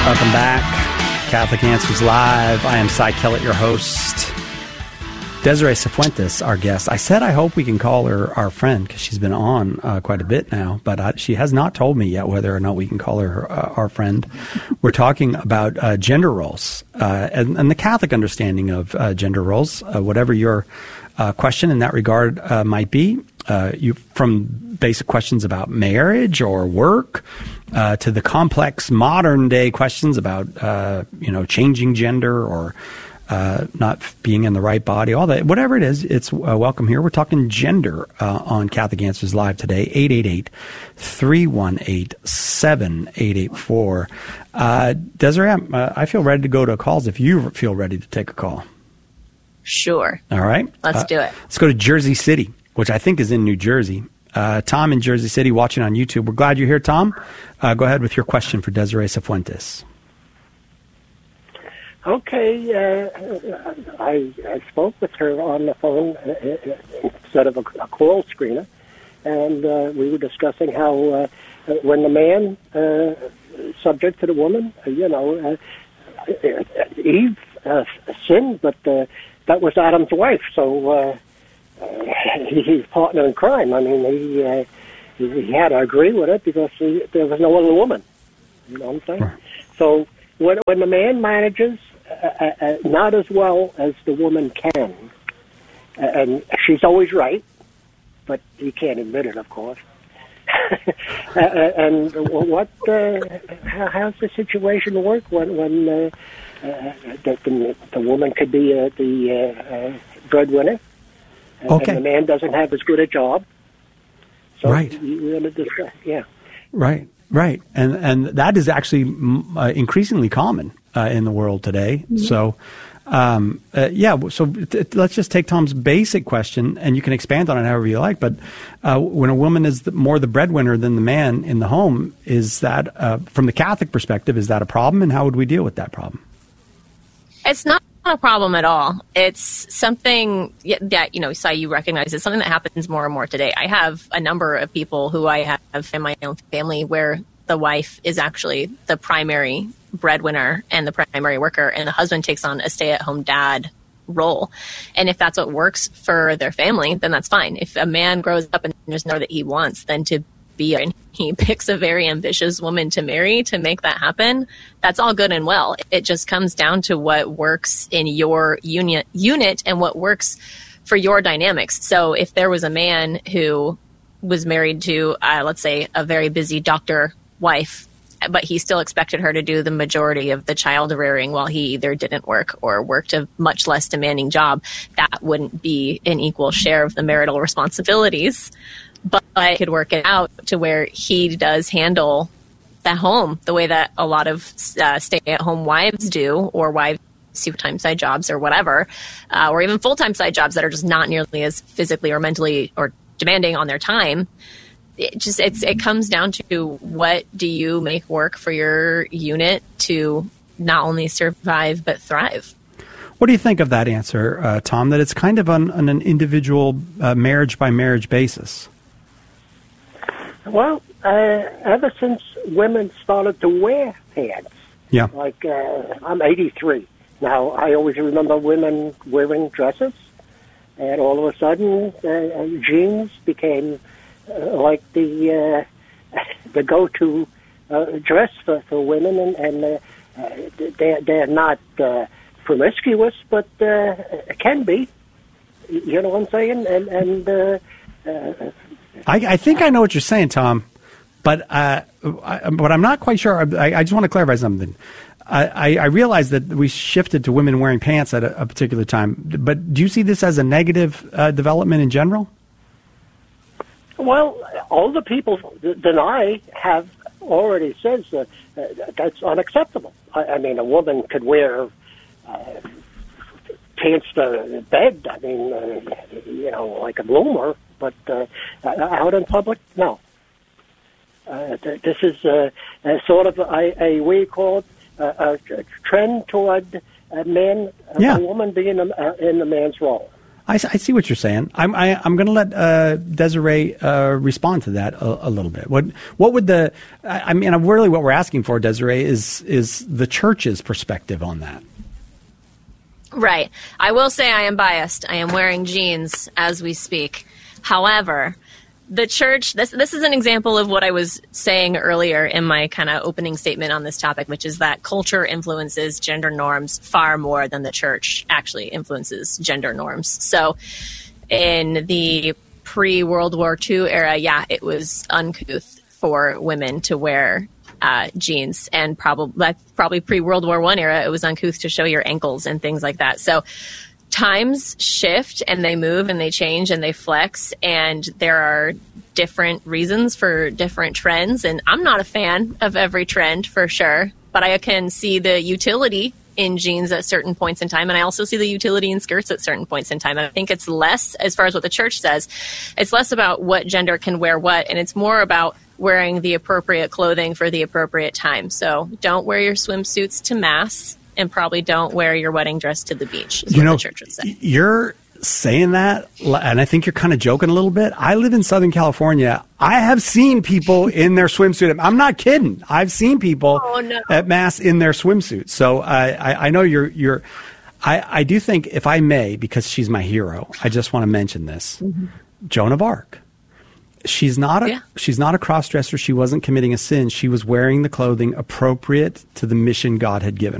Welcome back. Catholic Answers Live. I am Cy Kellett, your host. Desiree Cifuentes, our guest. I said I hope we can call her our friend because she's been on quite a bit now, but she has not told me yet whether or not we can call her our friend. We're talking about gender roles and the Catholic understanding of gender roles, whatever your question in that regard might be. From basic questions about marriage or work to the complex modern day questions about changing gender or not being in the right body, all that, whatever it is, it's welcome here. We're talking gender on Catholic Answers Live today, 888-318-7884. Desiree, I feel ready to go to calls if you feel ready to take a call. Sure. All right. Let's do it. Let's go to Jersey City, which I think is in New Jersey. Tom in Jersey City watching on YouTube. We're glad you're here, Tom. Go ahead with your question for Desiree Cifuentes. Okay. I spoke with her on the phone instead of a call screener, and we were discussing how when the man subject to the woman, Eve sinned, but that was Adam's wife, so he's partner in crime. I mean, he had to agree with it because there was no other woman. You know what I'm saying? Right. So when the man manages not as well as the woman can, and she's always right, but he can't admit it, of course. And what? How's the situation work when the woman could be the breadwinner, and the man doesn't have as good a job? So right. We're going to discuss. Yeah. Right. Right. And that is actually increasingly common in the world today. Mm-hmm. So, so let's just take Tom's basic question, and you can expand on it however you like. But when a woman is more the breadwinner than the man in the home, is that, from the Catholic perspective, is that a problem? And how would we deal with that problem? It's not a problem at all. It's something that, Cy, you recognize. It's something that happens more and more today. I have a number of people who I have in my own family where the wife is actually the primary breadwinner and the primary worker, and the husband takes on a stay-at-home dad role. And if that's what works for their family, then that's fine. If a man grows up and there's nowhere that he wants, then to be, and he picks a very ambitious woman to marry to make that happen, that's all good and well. It just comes down to what works in your unit and what works for your dynamics. So if there was a man who was married to, let's say, a very busy doctor wife, but he still expected her to do the majority of the child rearing while he either didn't work or worked a much less demanding job, that wouldn't be an equal share of the marital responsibilities. But I could work it out to where he does handle the home the way that a lot of stay-at-home wives do, or wives who time side jobs or whatever, or even full-time side jobs that are just not nearly as physically or mentally or demanding on their time. It comes down to, what do you make work for your unit to not only survive but thrive? What do you think of that answer, Tom, that it's kind of on an individual marriage-by-marriage basis? Well, ever since women started to wear pants, like I'm 83. Now, I always remember women wearing dresses, and all of a sudden jeans became like the go-to dress for women, and they're not promiscuous, but can be. You know what I'm saying? And I think I know what you're saying, Tom, but I'm not quite sure. I just want to clarify something. I realize that we shifted to women wearing pants at a particular time, but do you see this as a negative development in general? Well, all the people that I have already says that that's unacceptable. I mean, a woman could wear pants to bed. I mean, like a bloomer, but out in public, no. This is sort of a we call it a trend toward a man, a woman being in the man's role. I see what you're saying. I'm going to let Desiree respond to that a little bit. What would really what we're asking for, Desiree, is the church's perspective on that. Right. I will say I am biased. I am wearing jeans as we speak. However, the church, this is an example of what I was saying earlier in my kind of opening statement on this topic, which is that culture influences gender norms far more than the church actually influences gender norms. So in the pre-World War II era, it was uncouth for women to wear jeans, and probably pre-World War I era, it was uncouth to show your ankles and things like that. So times shift and they move and they change and they flex, and there are different reasons for different trends. And I'm not a fan of every trend for sure, but I can see the utility in jeans at certain points in time. And I also see the utility in skirts at certain points in time. And I think it's less, as far as what the church says, it's less about what gender can wear what, and it's more about wearing the appropriate clothing for the appropriate time. So don't wear your swimsuits to mass, and probably don't wear your wedding dress to the beach, is what the church would say. You're saying that, and I think you're kind of joking a little bit. I live in Southern California. I have seen people in their swimsuit. I'm not kidding. I've seen people at Mass in their swimsuits. So I know you're I do think, if I may, because she's my hero, I just want to mention this. Mm-hmm. Joan of Arc. She's not a cross-dresser. She wasn't committing a sin. She was wearing the clothing appropriate to the mission God had given